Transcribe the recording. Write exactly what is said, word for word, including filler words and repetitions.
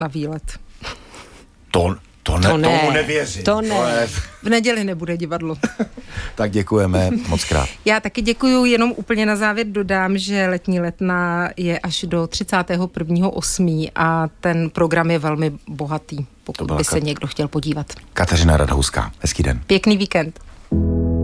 na výlet. To, to, ne, to ne, tomu nevěřím. To ne. To ne. V neděli nebude divadlo. Tak děkujeme moc krát. Já taky děkuju, jenom úplně na závěr dodám, že letní letná je až do třicátého prvního osmého a ten program je velmi bohatý, pokud by se Kat... někdo chtěl podívat. Kateřina Radhouská, hezký den. Pěkný víkend.